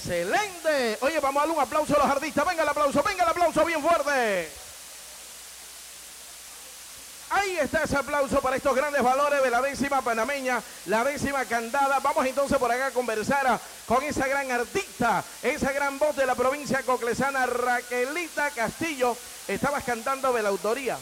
Excelente. Oye, vamos a darle un aplauso a los artistas. Venga el aplauso bien fuerte. Ahí está ese aplauso para estos grandes valores de la 10ª panameña, la 10ª candada. Vamos entonces por acá a conversar con esa gran artista, esa gran voz de la provincia coclesana, Raquelita Castillo. Estabas cantando de la autoría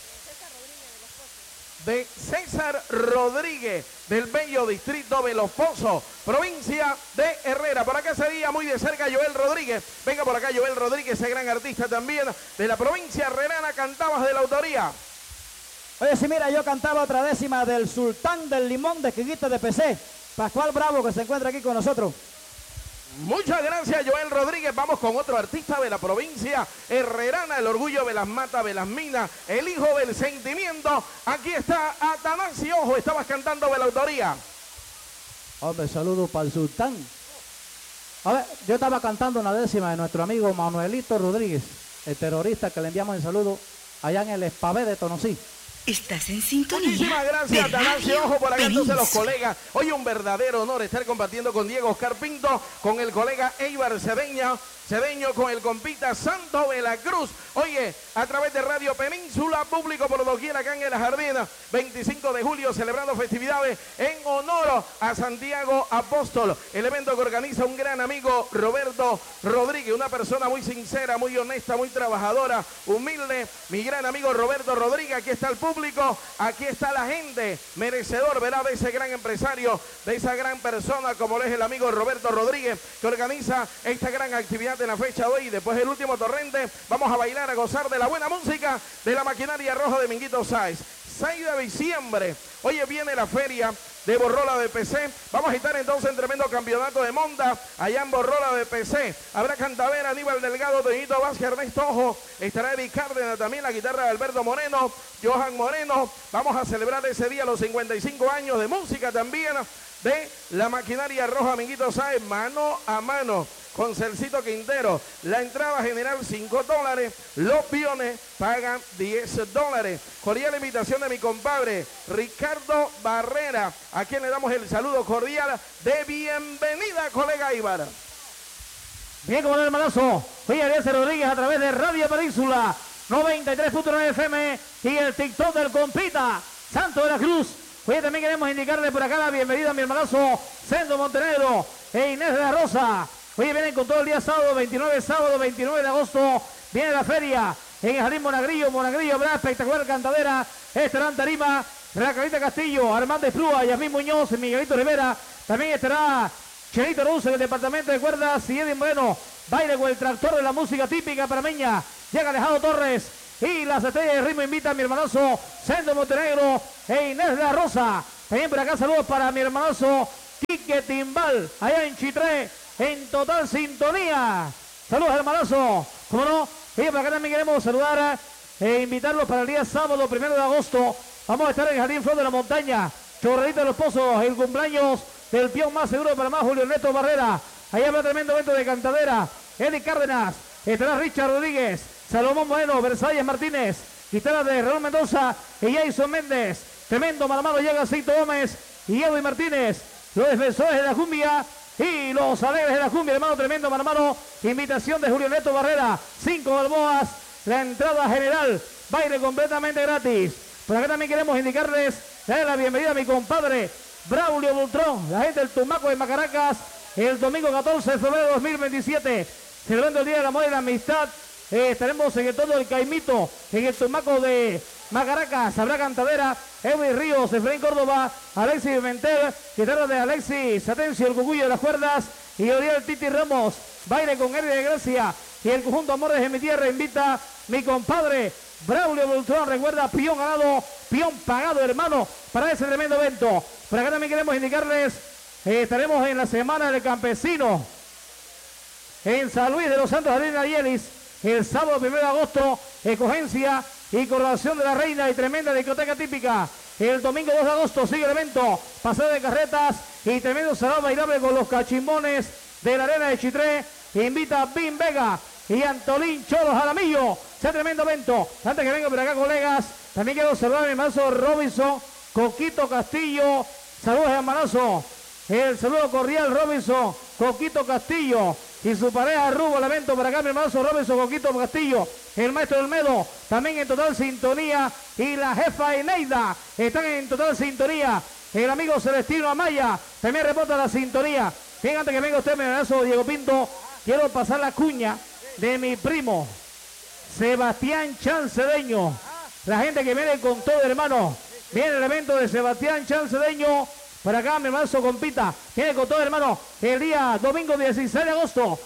de César Rodríguez, del bello distrito de Los Pozos, provincia de Herrera. Por acá sería muy de cerca Joel Rodríguez. Venga por acá Joel Rodríguez, ese gran artista también de la provincia herrerana. Cantabas de la autoría. Oye, sí, mira, yo cantaba otra 10ª del Sultán del Limón de Quiquita de PC, Pascual Bravo, que se encuentra aquí con nosotros. Muchas gracias, Joel Rodríguez. Vamos con otro artista de la provincia herrerana, el orgullo de las matas, de las minas, el hijo del sentimiento. Aquí está Atanasio Ojo. Estabas cantando de la autoría. Hombre, saludo para el Sultán. A ver, yo estaba cantando una 10ª de nuestro amigo Manuelito Rodríguez, el terrorista, que le enviamos el saludo allá en el Espavé de Tonosí. Estás en sintonía. Muchísimas gracias, Atanasio Ojo, por acá entonces los colegas. Hoy un verdadero honor estar compartiendo con Diego Oscar Pinto, con el colega Eibar Cedeño, con el compita Santo de la Cruz. Oye, a través de Radio Península, público por doquier acá en el Jardín, 25 de julio, celebrando festividades en honor a Santiago Apóstol. El evento que organiza un gran amigo, Roberto Rodríguez, una persona muy sincera, muy honesta, muy trabajadora, humilde. Mi gran amigo Roberto Rodríguez, aquí está el público, aquí está la gente, merecedor, ¿verdad?, de ese gran empresario, de esa gran persona, como lo es el amigo Roberto Rodríguez, que organiza esta gran actividad en la fecha de hoy. Después del último torrente, vamos a bailar, a gozar de la buena música de la maquinaria roja de Minguito Sáez. 6 de diciembre, oye, viene la feria de Borrola de PC. Vamos a estar entonces en tremendo campeonato de monta allá en Borrola de PC. Habrá Cantavera, Aníbal Delgado, Toñito Vázquez, Ernesto Ojo. Estará Eric Cárdenas también, la guitarra de Alberto Moreno, Johan Moreno. Vamos a celebrar ese día los 55 años de música también de la maquinaria roja Minguito Sáez, mano a mano con Celcito Quintero. La entrada general $5, los piones pagan $10. Cordial invitación de mi compadre Ricardo Barrera, a quien le damos el saludo cordial de bienvenida, colega Ibar. Bien, como el hermanazo, oye, Ariel Rodríguez a través de Radio Península 93.9 FM y el TikTok del compita Santo de la Cruz. Oye, también queremos indicarle por acá la bienvenida a mi hermanazo Sendo Montenegro e Inés de la Rosa. Oye, vienen con todo el día sábado 29 de agosto, viene la feria en el Jardín Monagrillo, habrá espectacular cantadera, estarán tarima, Raquelita Castillo, Armando Esplúa, Yasmín Muñoz, Miguelito Rivera, también estará Chelito Ruz en el departamento de cuerdas y Edwin Moreno, baile con el tractor de la música típica panameña, llega Alejandro Torres y las estrellas de ritmo invitan a mi hermanazo Sendo Montenegro e Inés de la Rosa. También por acá saludos para mi hermanazo Quique Timbal, allá en Chitré, en total sintonía. Saludos, hermanazo. ¿Cómo no? Y por acá también queremos saludar e invitarlos para el día sábado 1 de agosto. Vamos a estar en el Jardín Flor de la Montaña, Chorrerita de los Pozos, el cumpleaños del peón más seguro de Panamá, Julio Ernesto Barrera. Allá habrá tremendo evento de cantadera. Eric Cárdenas, estará Richard Rodríguez, Salomón Moreno, Versalles Martínez, guitarra de Raúl Mendoza y Jason Méndez. Tremendo malamado llega Cito Gómez y Edwin Martínez, los defensores de la cumbia y los alegres de la cumbia, hermano, tremendo malamado. Invitación de Julio Neto Barrera, 5 balboas, la entrada general, baile completamente gratis. Por acá también queremos indicarles, darle la bienvenida a mi compadre Braulio Bultrón, la gente del Tumaco de Macaracas, el domingo 14 de febrero de 2027, celebrando el Día del Amor y la Amistad. Estaremos en el todo del Caimito, en el Tumaco de Macaracas. Habrá cantadera, Edwin Ríos, Efraín Córdoba, Alexis Pimentel, guitarra de Alexis Atencio, el cucuyo de las cuerdas, y Oriel Titi Ramos, baile con Henry de Gracia, y el conjunto Amores de mi Tierra invita mi compadre Braulio Beltrán. Recuerda, peón ganado, peón pagado, hermano, para ese tremendo evento. Por acá también queremos indicarles, estaremos en la Semana del Campesino en San Luis de los Santos Arena Yelis, el sábado 1 de agosto, escogencia y coronación de la reina y tremenda discoteca típica. El domingo 2 de agosto sigue el evento, paseo de carretas y tremendo salón bailable con los cachimbones de la arena de Chitré. Invita a Bim Vega y Antolín Cholo Jaramillo. Sea tremendo evento. Antes que venga por acá, colegas, también quiero saludar a mi hermanazo Robinson Coquito Castillo. Saludos, hermanazo. El saludo cordial, Robinson Coquito Castillo. y su pareja Rubo, el evento para acá, mi hermano Robinson Coquito Castillo, el maestro Olmedo, también en total sintonía, y la jefa Eneida, están en total sintonía, el amigo Celestino Amaya, también reporta la sintonía. Bien, antes que venga usted, mi hermano Diego Pinto, quiero pasar la cuña de mi primo, Sebastián Chancedeño, la gente que viene con todo, hermano, viene el evento de Sebastián Chancedeño, para acá, mi hermano Compita, viene con todo, hermano, el día domingo 16 de agosto,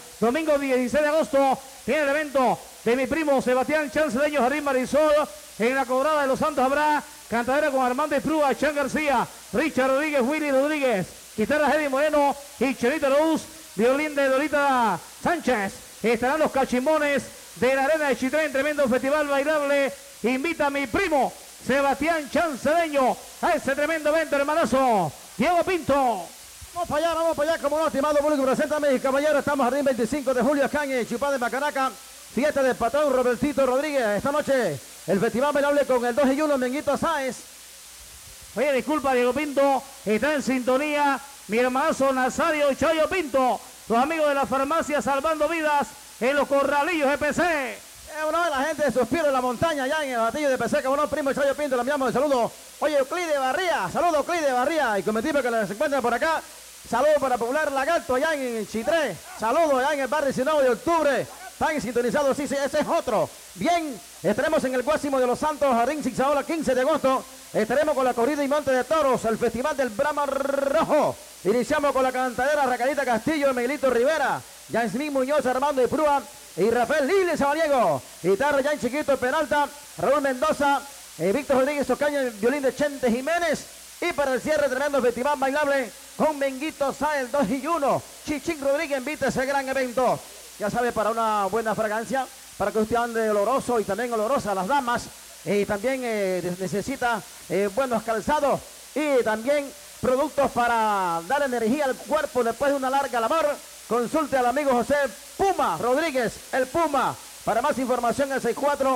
viene el evento de mi primo Sebastián Chancedeño, Jardín Marisol, en la Cobrada de los Santos habrá cantadera con Armando Esprúa, Chan García, Richard Rodríguez, Willy Rodríguez, guitarra Eddie Moreno y Chelita Luz, violín de Dorita Sánchez. Estarán los cachimones de la Arena de Chitré en tremendo festival bailable. Invita a mi primo Sebastián Chancedeño a ese tremendo evento, hermanazo Diego Pinto. Vamos para allá, como no, estimado público, preséntame, mis caballeros, estamos jardín 25 de julio acá en Chupá de Macaraca, fiesta del patrón Robertito Rodríguez. Esta noche el festival bailable con el 2 y 1, Menguito Sáenz. Oye, disculpa, Diego Pinto, está en sintonía mi hermanazo Nazario Chayo Pinto, los amigos de la farmacia Salvando Vidas en los Corralillos EPC. Uno de la gente de Suspiro de la Montaña, allá en el batillo de PC, como no, primo Chayo Pinto, le enviamos el saludo. Oye, Euclide Barría, saludo Euclide Barría, y cometido que se encuentra por acá, saludo para Popular Lagarto, allá en Chitré, saludo allá en el barrio 19 de octubre, están sintonizados, sí, ese es otro. Bien, estaremos en el Guásimo de los Santos, Jardín Zigzagola, 15 de agosto, estaremos con la corrida y monte de toros, el festival del Brahma Rojo. Iniciamos con la cantadera Racanita Castillo, Miguelito Rivera, Yansmín Muñoz, Armando Iprúa y Rafael Lili Sabaniego. Guitarra Jan Chiquito Peralta, Raúl Mendoza, Víctor Rodríguez Ocaña, violín de Chente Jiménez. Y para el cierre, tremendo festival bailable con Menguito Sáenz 2 y 1. Chichín Rodríguez invita a ese gran evento. Ya sabe, para una buena fragancia, para que usted ande oloroso y también olorosa a las damas. Y también necesita buenos calzados y también productos para dar energía al cuerpo después de una larga labor. Consulte al amigo José Puma Rodríguez, el Puma. Para más información, el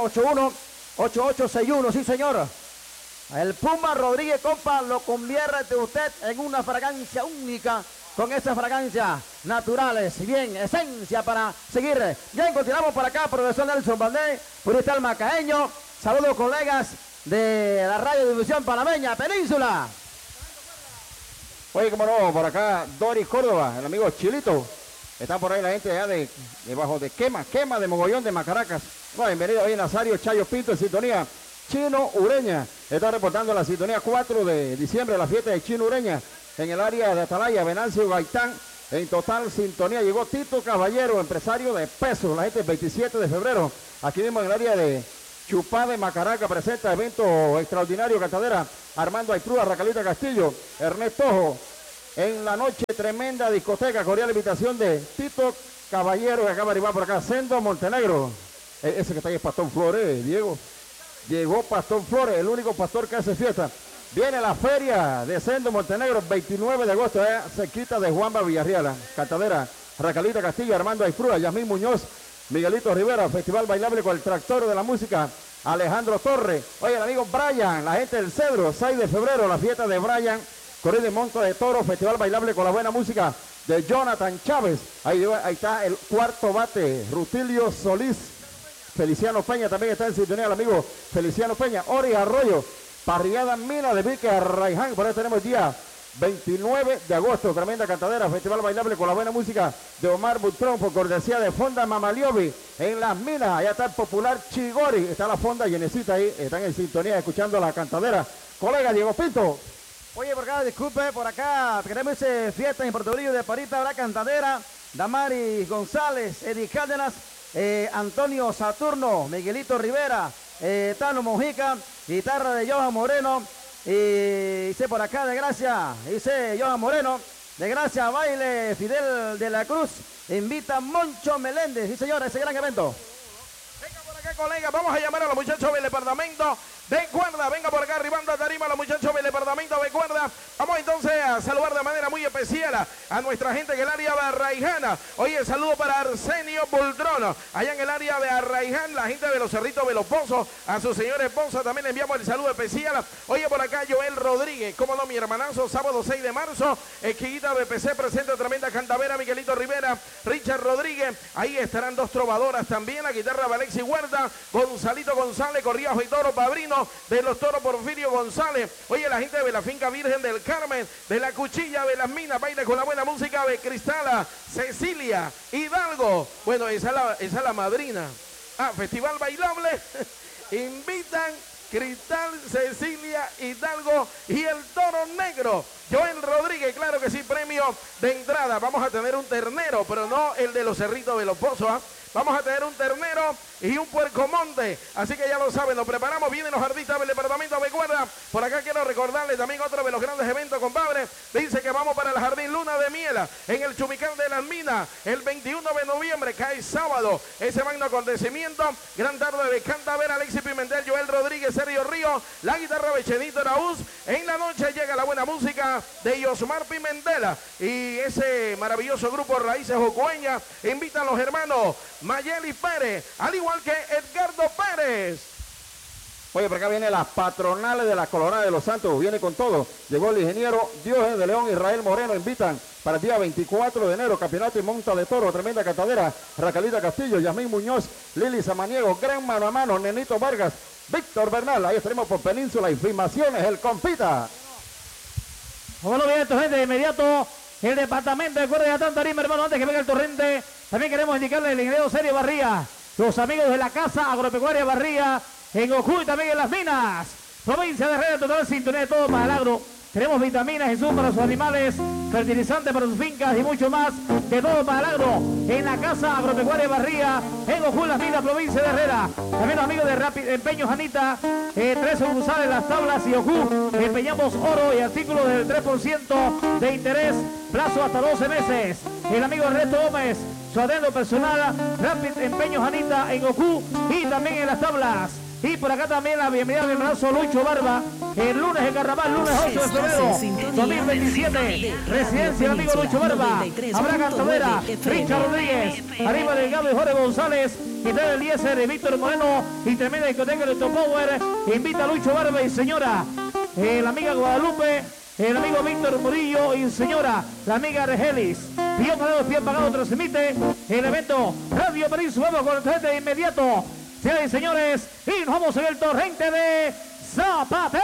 6481-8861. Sí, señor. El Puma Rodríguez, compa, lo convierte usted en una fragancia única con esas fragancias naturales. Bien, esencia para seguir. Bien, continuamos por acá, profesor Nelson Valdés, purista el Macaeño. Saludos, colegas de la Radio División Panameña, Península. Oye, cómo no, por acá Doris Córdoba, el amigo Chilito. Están por ahí la gente allá debajo de quema de Mogollón de Macaracas. Bueno, bienvenido ahí Nazario Chayo Pinto en sintonía. Chino Ureña está reportando la sintonía 4 de diciembre, la fiesta de Chino Ureña en el área de Atalaya, Venancio Gaitán. En total sintonía llegó Tito Caballero, empresario de peso. La gente el 27 de febrero, aquí mismo en el área de Chupá de Macaraca, presenta evento extraordinario, cantadera Armando Aiprúa, Racalita Castillo, Ernesto Ojo. En la noche, tremenda discoteca, cordial invitación de Tito Caballero, que acaba de arribar por acá, Sendo Montenegro. Ese que está ahí es Pastor Flores, Diego. Llegó Pastor Flores, el único pastor que hace fiesta. Viene la feria de Sendo Montenegro, 29 de agosto, cerquita de Juanba Villarreal. Cantadera Racalita Castillo, Armando Aiprúa, Yasmín Muñoz, Miguelito Rivera, festival bailable con el tractor de la música, Alejandro Torres. Oye, el amigo Brian, la gente del Cedro, 6 de febrero, la fiesta de Brian, corrida de monta de toro, festival bailable con la buena música de Jonathan Chávez. Ahí está el cuarto bate, Rutilio Solís. Feliciano Peña también está en sintonía, el amigo Feliciano Peña. Ori Arroyo, parrillada Mina de Vique Arraiján. Por ahí tenemos el día 29 de agosto, tremenda cantadera, festival bailable con la buena música de Omar Butrón, por cortesía de Fonda Mamaliovi en Las Minas. Allá está el popular Chigori, está la fonda llenecita ahí, están en sintonía escuchando la cantadera. Colega Diego Pinto. Oye, por acá, disculpe, por acá tenemos fiesta en Puerto Rico de Parita, habrá cantadera, Damaris González, Eddie Cárdenas, Antonio Saturno, Miguelito Rivera, Tano Mojica, guitarra de Johan Moreno, y dice por acá de Gracia, dice Johan Moreno, de Gracia, baile Fidel de la Cruz, invita Moncho Meléndez, sí señora, ese gran evento. Venga por acá, colega, vamos a llamar a los muchachos del departamento de cuerda. Venga por acá arribando a tarima los muchachos del departamento de cuerda. Vamos entonces a saludar de manera muy especial a nuestra gente en el área de Arraijana. Oye, saludo para Arsenio Bultrón, allá en el área de Arraiján, la gente de los Cerritos de los Pozos, a su señor esposa también le enviamos el saludo especial. Oye, por acá Joel Rodríguez, cómo no, mi hermanazo, sábado 6 de marzo, Esquillita BPC presenta tremenda cantavera, Miguelito Rivera, Richard Rodríguez, ahí estarán dos trovadoras también, la guitarra de Alexis Huerta, Gonzalito González, Corriajo y Toro Pabrino, de los Toros Porfirio González. Oye, la gente de la finca Virgen del Carmen, de la Cuchilla de las Minas, baile con la buena música de Cristala, Cecilia Hidalgo. Bueno, esa es la madrina. Festival bailable. Invitan Cristal, Cecilia Hidalgo y el Toro Negro. Joel Rodríguez, claro que sí, premio de entrada. Vamos a tener un ternero, pero no el de los Cerritos de los Pozos. Vamos a tener un ternero y un puercomonte. Así que ya lo saben, nos preparamos. Vienen los artistas del departamento de cuerda. Por acá quiero recordarles también otro de los grandes eventos, compadre. Dice que vamos para el Jardín Luna de Miela en el Chumical de las Minas. El 21 de noviembre, cae sábado. Ese magno acontecimiento. Gran tarde de Cantavera, Alexis Pimentel, Joel Rodríguez, Sergio Río. La guitarra de Chenito Araúz. En la noche llega la buena música de Yosmar Pimentel. Y ese maravilloso grupo Raíces Ocueñas invitan a los hermanos Mayeli Pérez, al igual que Edgardo Pérez. Oye, por acá vienen las patronales de la Colorada de los Santos, viene con todo. Llegó el ingeniero Diógenes de León, Israel Moreno, invitan para el día 24 de enero, campeonato y monta de toro, tremenda catadera, Racalita Castillo, Yasmín Muñoz, Lili Samaniego, gran mano a mano, Nenito Vargas, Víctor Bernal, ahí estaremos por Península y Filmaciones, el Compita. Bueno, bien, esto, gente, de inmediato, el departamento de cuerda de Tantarima, hermano, antes que venga el torrente, también queremos indicarle el ingeniero Sergio Barría, los amigos de la Casa Agropecuaria Barría, en Ojú y también en Las Minas, provincia de Herrera, total sintonía de todo para el agro. Tenemos vitaminas, Jesús, para sus animales, fertilizantes para sus fincas y mucho más, de todo para el agro, en la Casa Agropecuaria Barría, en Ojú, Las Minas, provincia de Herrera. También los amigos de Empeños Anita, 3 sucursales, Las Tablas y Ojú, empeñamos oro y artículos del 3% de interés, plazo hasta 12 meses. El amigo Reto Gómez, su adendo personal, Rapid Empeños Anita en Ojú y también en Las Tablas. Y por acá también la bienvenida a mi hermanazo Lucho Barba, el lunes de Carnaval, lunes 8 de febrero 2027, residencia del amigo Lucho Barba, habrá cantadera, Richard Rodríguez, arriba Delgado y Jorge González, y trae el 10 de Víctor Moreno, y tremenda discoteca de Top Power, invita a Lucho Barba y señora, la amiga Guadalupe, el amigo Víctor Murillo y señora, la amiga Regelis. Pío pagado, transmite el evento Radio París. Vamos con el gente de inmediato. Señoras y señores, y nos vamos en el torrente de Zapatero.